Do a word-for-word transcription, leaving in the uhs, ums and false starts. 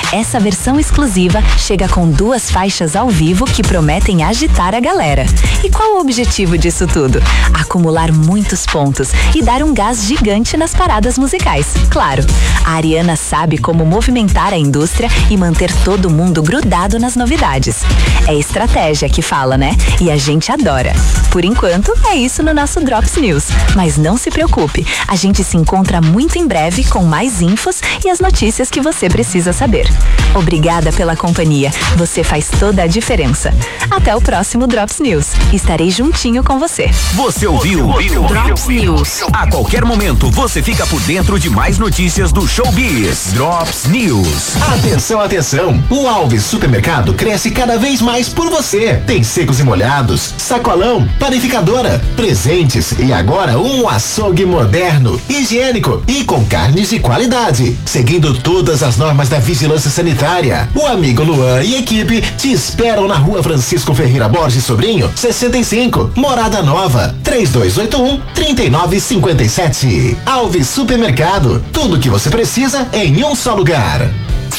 Essa versão exclusiva chega com duas faixas ao vivo que prometem agitar a galera. E qual o objetivo disso tudo? Acumular muitos pontos e dar um gás gigante nas paradas musicais. Claro, a Ariana sabe como movimentar a indústria e manter todo mundo grudado nas novidades. É estratégia que fala, né? E a gente adora. Por enquanto, é isso no nosso Drops News. Mas não se preocupe, a gente se encontra muito em breve com mais infos e as notícias que você precisa saber. Obrigada pela companhia, você faz toda a diferença. Até o próximo Drops News. Estarei juntinho com você. Você ouviu? Drops News. A qualquer momento você fica por dentro de mais notícias do Showbiz. Drops News. Atenção, atenção! O Alves Supermercado cresce cada vez mais por você. Tem secos e molhados, sacolão, panificadora, presentes e agora um açougue moderno, higiênico e com carnes de qualidade, seguindo todas as normas da vigilância sanitária. O amigo Luan e equipe te esperam na Rua Francisco Ferreira Borges Sobrinho, sessenta e cinco, Morada Nova, três dois oito um, três nove cinco sete. Alves Supermercado, tudo que você precisa em um só lugar.